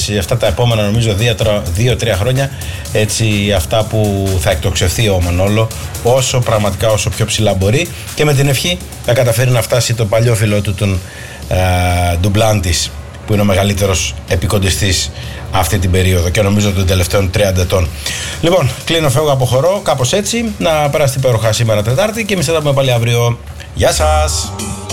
αυτά τα επόμενα νομίζω 2-3 χρόνια, έτσι, αυτά που θα εκτοξευθεί ο Μανόλο όσο πιο ψηλά μπορεί, και με την ευχή να καταφέρει να φτάσει το παλιό φίλο του, τον Ντουμπλάντης, που είναι ο μεγαλύτερος επικοντιστής αυτή την περίοδο και νομίζω των τελευταίων 30 ετών. Λοιπόν, κλείνω, φεύγω, αποχωρώ, κάπως έτσι. Να περάσετε υπέροχα σήμερα Τετάρτη και εμείς θα τα πούμε πάλι αύριο. Γεια σας!